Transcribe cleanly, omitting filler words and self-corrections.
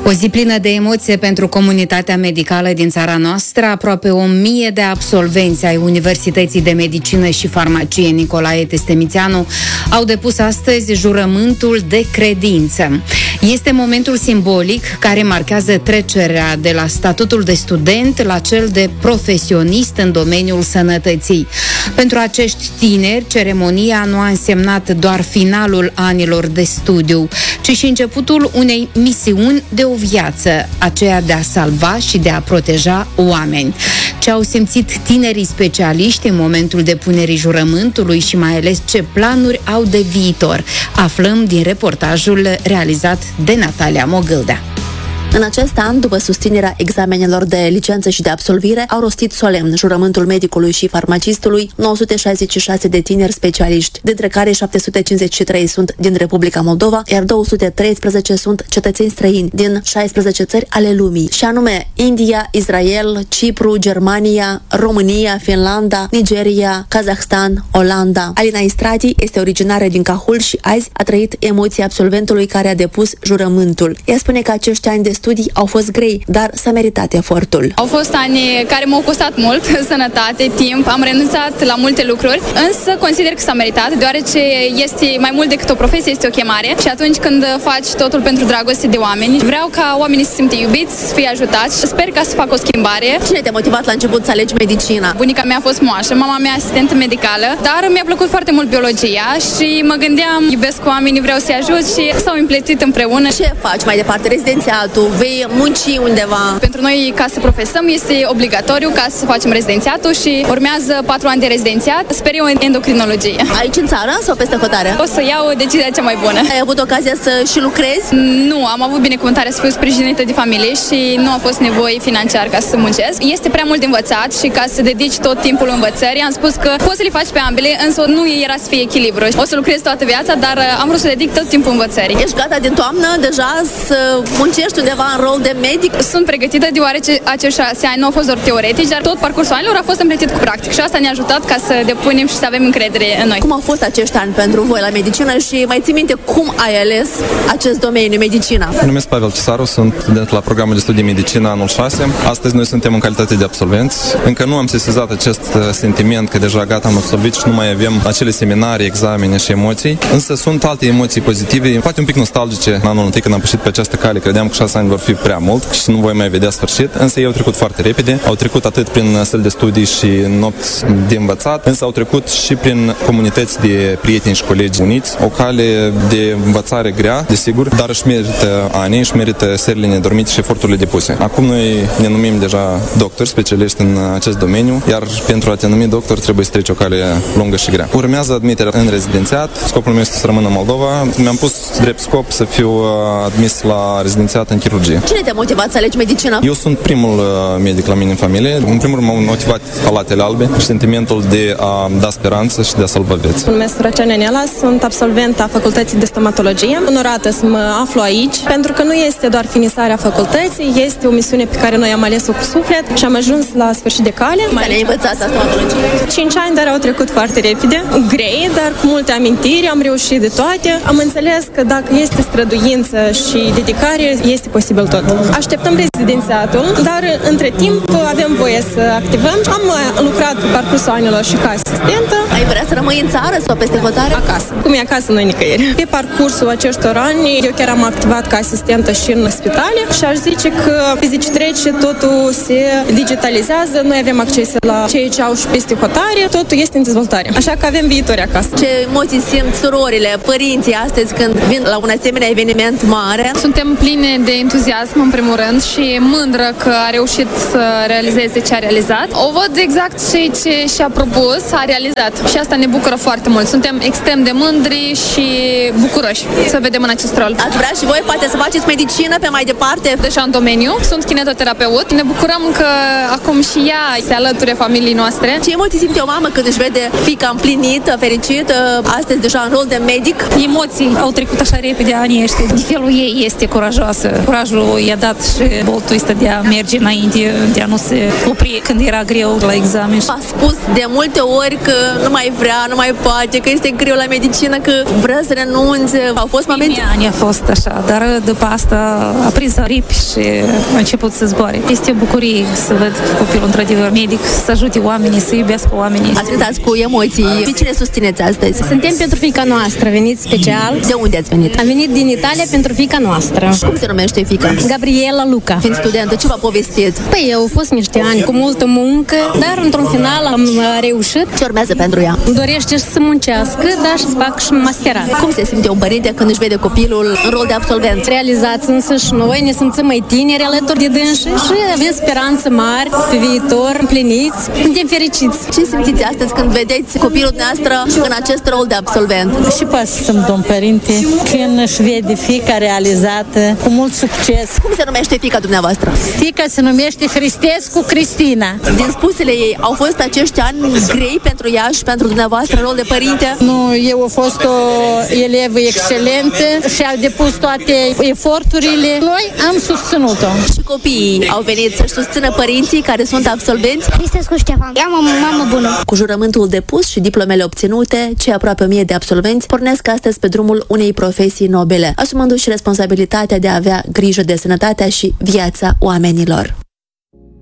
O zi plină de emoție pentru comunitatea medicală din țara noastră. Aproape 1000 de absolvenți ai Universității de Medicină și Farmacie Nicolae Testemițeanu au depus astăzi jurământul de credință. Este momentul simbolic care marchează trecerea de la statutul de student la cel de profesionist în domeniul sănătății. Pentru acești tineri, ceremonia nu a însemnat doar finalul anilor de studiu, ci și începutul unei misiuni de o viață, aceea de a salva și de a proteja oameni. Ce au simțit tinerii specialiști în momentul depunerii jurământului și mai ales ce planuri au de viitor, aflăm din reportajul realizat de Natalia Mogâldea. În acest an, după susținerea examenelor de licență și de absolvire, au rostit solemn jurământul medicului și farmacistului 966 de tineri specialiști, dintre care 753 sunt din Republica Moldova, iar 213 sunt cetățeni străini din 16 țări ale lumii, și anume India, Israel, Cipru, Germania, România, Finlanda, Nigeria, Kazahstan, Olanda. Alina Istrati este originară din Cahul și azi a trăit emoția absolventului care a depus jurământul. Ea spune că acești ani de studii au fost grei, dar s-a meritat efortul. Au fost ani care m-au costat mult, sănătate, timp, am renunțat la multe lucruri, însă consider că s-a meritat, deoarece este mai mult decât o profesie, este o chemare și atunci când faci totul pentru dragoste de oameni, vreau ca oamenii să se simtă iubiți, să fie ajutați și sper ca să fac o schimbare. Cine te-a motivat la început să alegi medicina? Bunica mea a fost moașă, mama mea asistentă medicală, dar mi-a plăcut foarte mult biologia și mă gândeam, iubesc oamenii, vreau să-i ajut și s-au împletit împreună. Ce faci mai departe? Rezidențiatul? Vei munci undeva? Pentru noi, ca să profesăm, este obligatoriu ca să facem rezidențiatul și urmează 4 ani de rezidențiat. Sper eu în endocrinologie. Aici în țară sau peste hotare? O să iau decizia cea mai bună. Ai avut ocazia să și lucrezi? Nu, am avut binecuvântarea să fiu sprijinită de familie și nu a fost nevoie financiar ca să muncesc. Este prea mult de învățat și ca să dedici tot timpul învățării, am spus că poți să le faci pe ambele, însă nu era să fie echilibru. O să lucrez toată viața, dar am vrut să dedic tot timpul învățării. Ești gata din toamnă deja să muncești undeva în rol de medic? Sunt pregătită deoarece acești 6 ani nu au fost doar teoretici, dar tot parcursul anilor a fost împletit cu practic și asta ne-a ajutat ca să depunem și să avem încredere în noi. Cum au fost acești ani pentru voi la medicină și mai ții minte cum ai ales acest domeniu, medicina? Mă numesc Pavel Cisaru, sunt student la programul de studii medicină anul 6. Astăzi noi suntem în calitate de absolvenți. Încă nu am sesizat acest sentiment că deja gata, am absolvit și nu mai avem acele seminarii, examene și emoții, însă sunt alte emoții pozitive, poate un pic nostalgice. În anul întâi când am pășit pe această cale, credeam că 6 ani vor fi prea mult și nu voi mai vedea sfârșit, însă ei au trecut foarte repede. Au trecut atât prin săli de studii și nopți de învățat, însă au trecut și prin comunități de prieteni și colegi uniți, o cale de învățare grea, desigur, dar își merită ani, își merită serile nedormite și eforturile depuse. Acum noi ne numim deja doctori, specialiști în acest domeniu, iar pentru a te numi doctor trebuie să treci o cale lungă și grea. Urmează admiterea în rezidențiat. Scopul meu este să rămân în Moldova. Mi-am pus drept scop să fiu admis la rezidențiat în chirurgie. Cine te-a motivat să alegi medicina? Eu sunt primul medic la mine în familie. În primul rând m-au motivat halatele albe și sentimentul de a da speranță și de a salva vieți. Mă numesc Răceana Nela, sunt absolvent a Facultății de Stomatologie. Onorată să mă aflu aici, pentru că nu este doar finisarea facultății, este o misiune pe care noi am ales-o cu suflet și am ajuns la sfârșit de cale. Ne-ai învățat stomatologie? 5 ani, dar au trecut foarte repede. Grei, dar cu multe amintiri, am reușit de toate. Am înțeles că dacă este străduință și dedicare, este posibil tot. Așteptăm rezidențiatul, dar între timp avem voie să activăm. Am lucrat pe parcursul anilor și ca asistentă. Ai vrea să rămâi în țară sau peste hotare? Acasă. Cum e acasă, noi nicăieri. Pe parcursul acestor ani, eu chiar am activat ca asistentă și în spitale și aș zice că pe zi ce trece totul se digitalizează, noi avem acces la cei ce au și peste hotare, totul este în dezvoltare. Așa că avem viitori acasă. Ce emoții simt surorile, părinții astăzi când vin la un asemenea eveniment mare? Suntem pline de entuziasm în primul rând și mândră că a reușit să realizeze ce a realizat. O văd exact ce și-a propus, a realizat și asta ne bucură foarte mult. Suntem extrem de mândri și bucuroși să vedem în acest rol. Ați vrea și voi poate să faceți medicină pe mai departe? Deja în domeniu, sunt kinetoterapeut. Ne bucurăm că acum și ea se alăture familiei noastre. Ce emoții simte o mamă când își vede fiica împlinită, fericită, astăzi deja în rol de medic? Emoții au trecut așa repede anii ăștia. De felul ei este curajoasă. Curajul curajul i-a dat și boltul ăsta de a merge înainte, de a nu se opri când era greu la examen. A spus de multe ori că nu mai vrea, nu mai poate, că este greu la medicină, că vrea să renunțe. Au fost momente? Ani a fost așa, dar după asta a prins aripi și a început să zboare. Este o bucurie să văd copilul într-adevăr medic, să ajute oamenii, să iubească oamenii. Ați cântat cu emoții. Pe cine susțineți astăzi? Suntem pentru fiica noastră, veniți special. De unde ați venit? Am venit din Italia pentru fiica noastră. Cum se numește fiica? Gabriela Luca. Fiind studentă, ce v-a povestit? Păi, au fost niște ani cu multă muncă, dar într-un final am reușit. Ce urmează pentru ea? Dorește să muncească, dar să fac și masterat. Cum se simte un părinte când își vede copilul în rol de absolvent? Realizați însă și noi ne simțim mai tineri alături de dânsi și avem speranțe mari pe viitor, împliniți, suntem fericiți. Ce simțiți astăzi când vedeți copilul noastră în acest rol de absolvent? Și poate să sunt un părinte când își vede fiica realizată cu mult succes. Cum se numește fiica dumneavoastră? Fiica se numește Cristescu Cristina. Din spusele ei, au fost acești ani grei pentru ea și pentru dumneavoastră în rol de părinte? Nu, eu am fost o elevă excelentă și au depus toate eforturile. Noi am susținut-o. Și copiii au venit să-și susțină părinții care sunt absolvenți? Cristescu Ștefan. Eu am o mamă bună. Cu jurământul depus și diplomele obținute, cei aproape 1000 de absolvenți pornesc astăzi pe drumul unei profesii nobile, asumându-și responsabilitatea de a avea grijă de sănătatea și viața oamenilor.